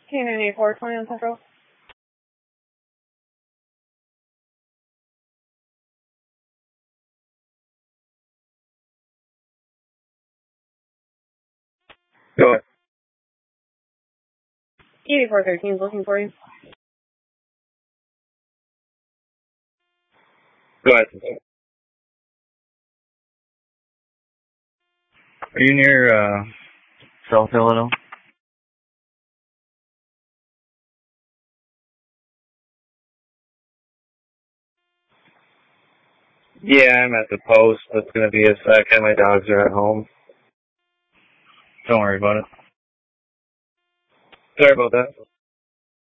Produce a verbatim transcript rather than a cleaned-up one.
K nine eight four, twenty on Central. Go ahead. eighty-four thirteen is looking for you. Go ahead. Are you near uh, South Illinois? Yeah, I'm at the post. That's going to be a second. My dogs are at home. Don't worry about it. Sorry about that.